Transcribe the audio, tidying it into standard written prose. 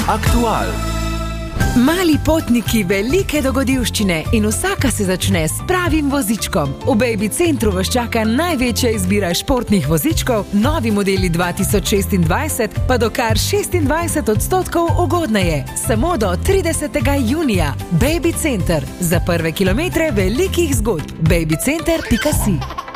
Aktual. Mali potniki, velike dogodivščine in vsaka se začne s pravim vozičkom. V Baby Centru vas čaka največja izbira športnih vozičkov, novi modeli 2026 pa do kar 26% ugodneje. Samo do 30. junija. Baby Center. Za prve kilometre velikih zgodb. babycenter.si